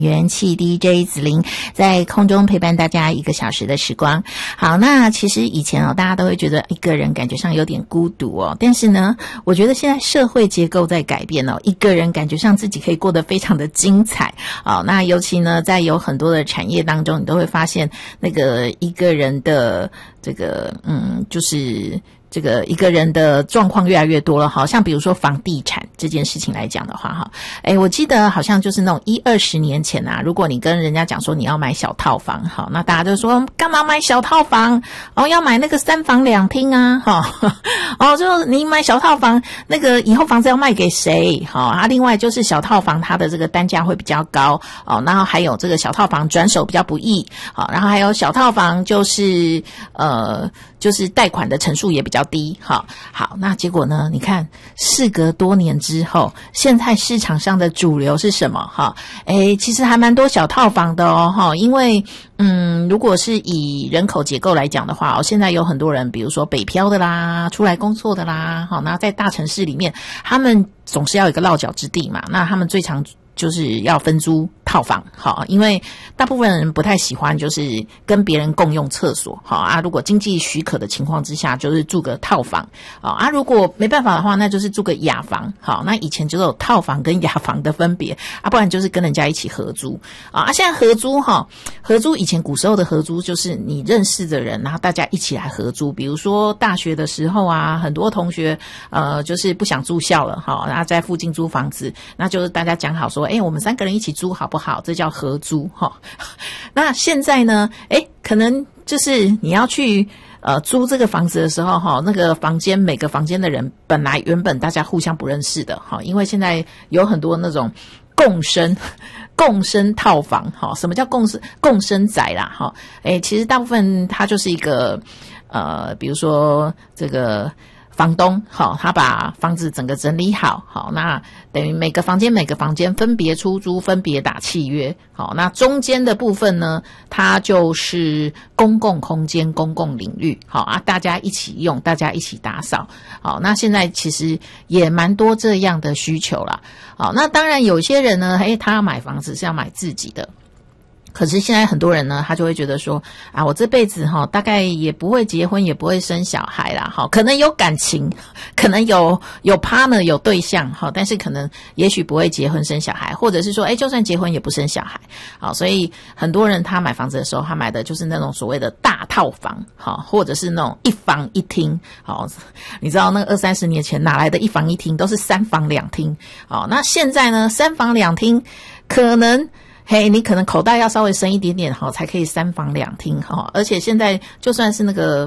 元气 DJ 子琳在空中陪伴大家1个小时的时光。好，那其实以前大家都会觉得一个人感觉上有点孤独但是呢，我觉得现在社会结构在改变一个人感觉上自己可以过得非常的精彩。那尤其呢，在有很多的产业当中，你都会发现那个一个人的这个就是这个一个人的状况越来越多了，好像比如说房地产这件事情来讲的话我记得好像就是那种10-20年前如果你跟人家讲说你要买小套房，好，那大家就说干嘛买小套房要买那个3房2厅就你买小套房那个以后房子要卖给谁另外就是小套房它的这个单价会比较高然后还有这个小套房转手比较不易然后还有小套房就是贷款的成数也比较低好，那结果呢，你看事隔多年之后，现在市场上的主流是什么其实还蛮多小套房的因为如果是以人口结构来讲的话现在有很多人比如说北漂的啦，出来工作的啦那在大城市里面他们总是要有一个落脚之地嘛，那他们最常就是要分租套房因为大部分人不太喜欢就是跟别人共用厕所如果经济许可的情况之下就是住个套房如果没办法的话那就是住个雅房那以前就是有套房跟雅房的分别不然就是跟人家一起合租现在合租以前古时候的合租就是你认识的人然后大家一起来合租，比如说大学的时候很多同学就是不想住校了然后在附近租房子，那就是大家讲好说我们3个人一起租好不好，这叫合租那现在呢可能就是你要去租这个房子的时候那个房间每个房间的人原本大家互相不认识的因为现在有很多那种共生套房什么叫共生宅啦其实大部分它就是一个比如说这个房东他把房子整个整理好那等于每个房间分别出租，分别打契约那中间的部分呢它就是公共空间公共领域大家一起用，大家一起打扫那现在其实也蛮多这样的需求啦那当然有些人呢他要买房子是要买自己的，可是现在很多人呢他就会觉得说我这辈子大概也不会结婚也不会生小孩啦可能有感情，可能有 partner 有对象但是可能也许不会结婚生小孩，或者是说就算结婚也不生小孩所以很多人他买房子的时候他买的就是那种所谓的大套房或者是那种1房1厅你知道那个20-30年前哪来的1房1厅，都是3房2厅那现在呢3房2厅可能你可能口袋要稍微深一点点才可以3房2厅而且现在就算是那个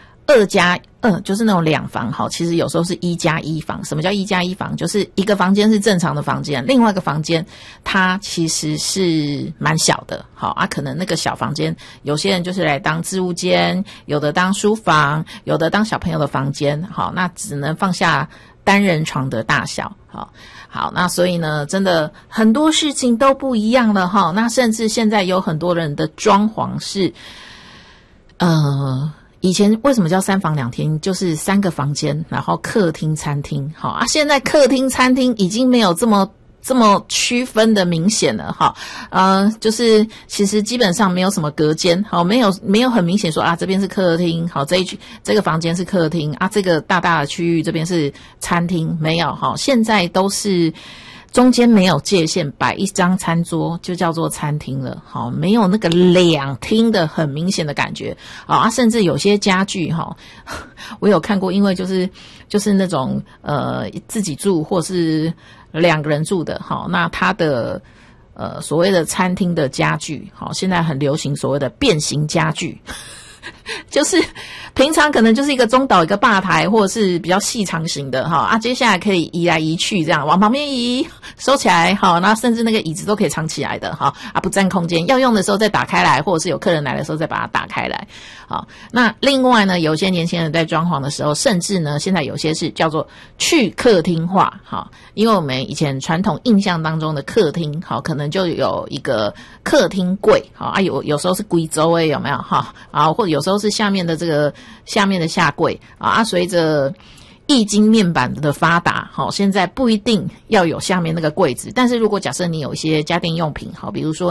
2+2就是那种2房其实有时候是1+1房。什么叫1+1房？就是一个房间是正常的房间，另外一个房间它其实是蛮小的可能那个小房间有些人就是来当置物间，有的当书房，有的当小朋友的房间那只能放下单人床的大小好，那所以呢真的很多事情都不一样了那甚至现在有很多人的装潢是以前为什么叫3房2厅，就是3个房间然后客厅餐厅现在客厅餐厅已经没有这么区分的明显了就是其实基本上没有什么隔间没有很明显说这边是客厅这个房间是客厅这个大大的区域这边是餐厅，没有现在都是中间没有界限，摆一张餐桌就叫做餐厅了没有那个2厅的很明显的感觉甚至有些家具我有看过，因为就是那种自己住或是2个人住的那它的所谓的餐厅的家具现在很流行所谓的变形家具就是平常可能就是一个中岛一个吧台或者是比较细长型的接下来可以移来移去，这样往旁边移收起来那甚至那个椅子都可以藏起来的不占空间，要用的时候再打开来，或者是有客人来的时候再把它打开来那另外呢有些年轻人在装潢的时候，甚至呢现在有些是叫做去客厅化因为我们以前传统印象当中的客厅可能就有一个客厅柜有时候是贵州有没有或者有时候是下面的下柜随着液晶面板的发达，好，现在不一定要有下面那个柜子，但是如果假设你有一些家电用品，好，比如说